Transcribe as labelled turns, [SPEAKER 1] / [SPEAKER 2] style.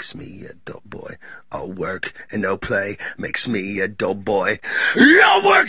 [SPEAKER 1] makes me a dull boy. All work and no play makes me a dull boy. All work